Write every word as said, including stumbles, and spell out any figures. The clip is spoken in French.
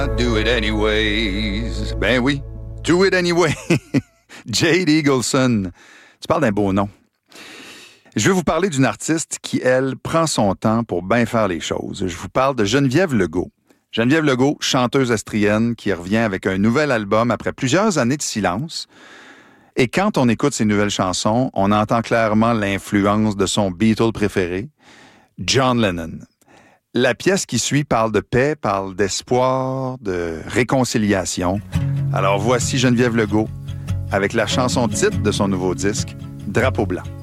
Do it anyways. Ben oui, do it anyway. Jade Eagleson. Tu parles d'un beau nom. Je vais vous parler d'une artiste qui, elle, prend son temps pour bien faire les choses. Je vous parle de Geneviève Legault. Geneviève Legault, chanteuse estrienne, qui revient avec un nouvel album après plusieurs années de silence. Et quand on écoute ses nouvelles chansons, on entend clairement l'influence de son Beatle préféré, John Lennon. La pièce qui suit parle de paix, parle d'espoir, de réconciliation. Alors voici Geneviève Legault avec la chanson titre de son nouveau disque, Drapeau blanc.